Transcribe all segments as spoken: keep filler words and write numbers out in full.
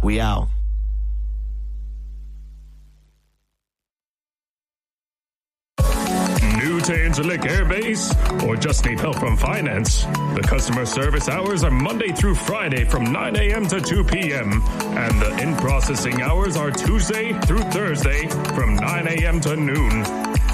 We out. New to Incirlik Air Base? Or just need help from finance? The customer service hours are Monday through Friday from nine a.m. to two p.m. And the in-processing hours are Tuesday through Thursday from nine a.m. to noon.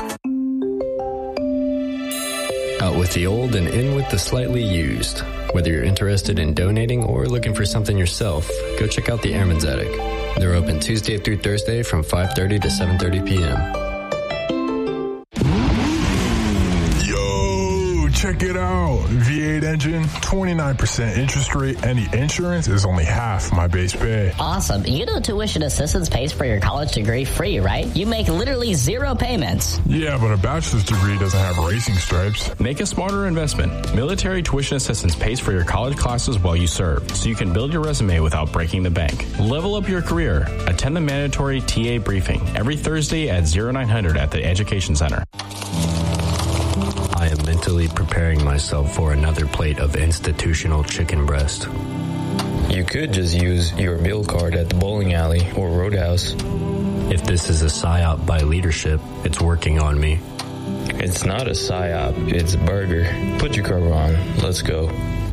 Out with the old and in with the slightly used. Whether you're interested in donating or looking for something yourself, go check out the Airman's Attic. They're open Tuesday through Thursday from five thirty to seven thirty p.m. Check it out. V eight engine, twenty-nine percent interest rate, and the insurance is only half my base pay. Awesome. You know tuition assistance pays for your college degree free, right? You make literally zero payments. Yeah, but a bachelor's degree doesn't have racing stripes. Make a smarter investment. Military tuition assistance pays for your college classes while you serve, so you can build your resume without breaking the bank. Level up your career. Attend the mandatory T A briefing every Thursday at oh nine hundred at the Education Center. I am mentally preparing myself for another plate of institutional chicken breast. You could just use your meal card at the bowling alley or Roadhouse. If this is a psyop by leadership, it's working on me. It's not a psyop, it's a burger. Put your cover on. Let's go.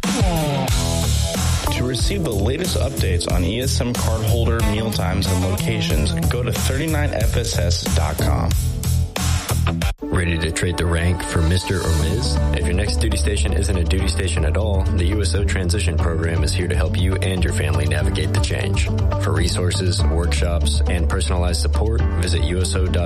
To receive the latest updates on E S M cardholder mealtimes and locations, go to thirty-nine F S S dot com. Ready to trade the rank for Mister or Miz? If your next duty station isn't a duty station at all, the U S O Transition Program is here to help you and your family navigate the change. For resources, workshops, and personalized support, visit U S O dot